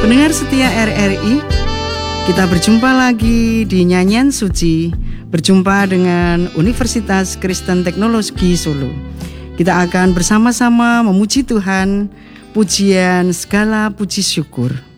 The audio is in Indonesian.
Pendengar setia RRI, kita berjumpa lagi di Nyanyian Suci, berjumpa dengan Universitas Kristen Teknologi Solo. Kita akan bersama-sama memuji Tuhan, pujian segala puji syukur.